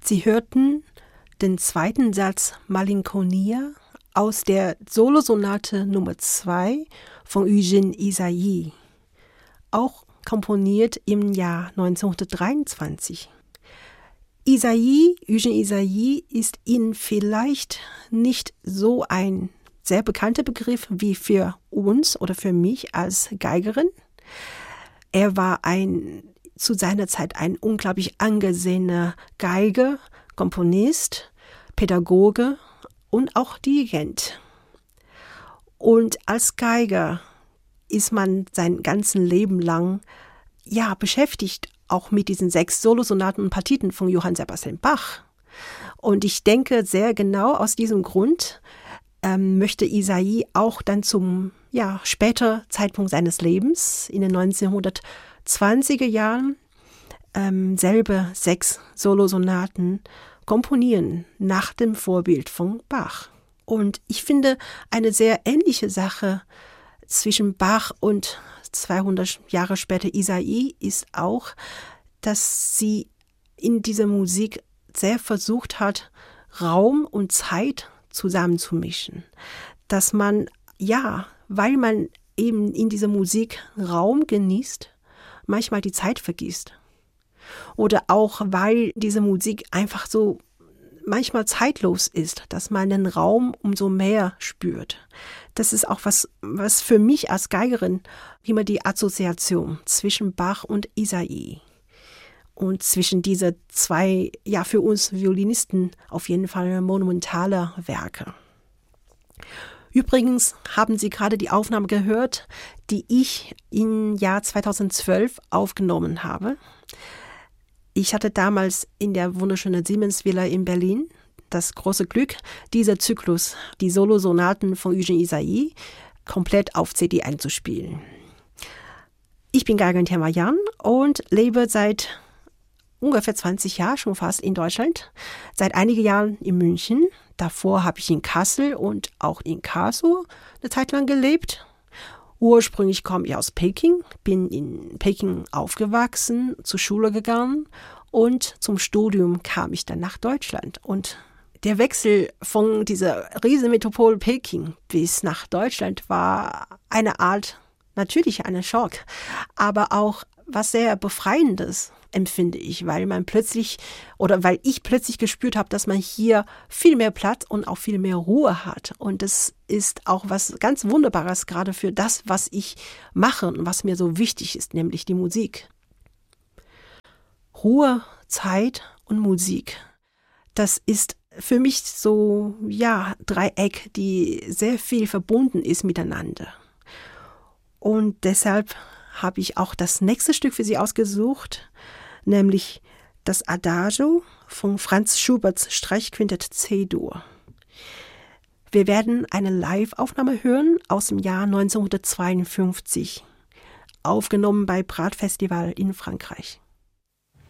Sie hörten den zweiten Satz Malinconia aus der Solosonate Nummer 2 von Eugène Ysaÿe, auch komponiert im Jahr 1923. Eugène Ysaÿe ist Ihnen vielleicht nicht so ein sehr bekannter Begriff wie für uns oder für mich als Geigerin. Er war zu seiner Zeit ein unglaublich angesehener Geiger, Komponist, Pädagoge und auch Dirigent. Und als Geiger ist man sein ganzes Leben lang beschäftigt, auch mit diesen 6 Solosonaten und Partiten von Johann Sebastian Bach. Und ich denke sehr genau aus diesem Grund möchte Ysaÿe auch dann zum späteren Zeitpunkt seines Lebens, in den 1920er Jahren, selber 6 Solosonaten komponieren, nach dem Vorbild von Bach. Und ich finde, eine sehr ähnliche Sache zwischen Bach und 200 Jahre später Ysaÿe ist auch, dass sie in dieser Musik sehr versucht hat, Raum und Zeit zusammenzumischen. Dass man, weil man eben in dieser Musik Raum genießt, manchmal die Zeit vergisst. Oder auch, weil diese Musik einfach so manchmal zeitlos ist, dass man den Raum umso mehr spürt. Das ist auch was für mich als Geigerin immer die Assoziation zwischen Bach und Ysaÿe. Und zwischen diese 2, für uns Violinisten auf jeden Fall monumentale Werke. Übrigens haben Sie gerade die Aufnahme gehört, die ich im Jahr 2012 aufgenommen habe. Ich hatte damals in der wunderschönen Siemens-Villa in Berlin das große Glück, dieser Zyklus, die Solosonaten von Eugène Ysaÿe, komplett auf CD einzuspielen. Ich bin Geigerin Thelma Jan und lebe seit ungefähr 20 Jahren schon fast in Deutschland, seit einigen Jahren in München. Davor habe ich in Kassel und auch in Karlsruhe eine Zeit lang gelebt. Ursprünglich komme ich aus Peking, bin in Peking aufgewachsen, zur Schule gegangen und zum Studium kam ich dann nach Deutschland. Und der Wechsel von dieser Riesenmetropole Peking bis nach Deutschland war eine Art, natürlich ein Schock, aber auch was sehr Befreiendes, empfinde ich, weil ich plötzlich gespürt habe, dass man hier viel mehr Platz und auch viel mehr Ruhe hat. Und das ist auch was ganz Wunderbares, gerade für das, was ich mache und was mir so wichtig ist, nämlich die Musik. Ruhe, Zeit und Musik. Das ist für mich so, Dreieck, die sehr viel verbunden ist miteinander. Und deshalb habe ich auch das nächste Stück für Sie ausgesucht, nämlich das Adagio von Franz Schuberts Streichquintett C-Dur. Wir werden eine Live-Aufnahme hören aus dem Jahr 1952, aufgenommen bei Prat Festival in Frankreich.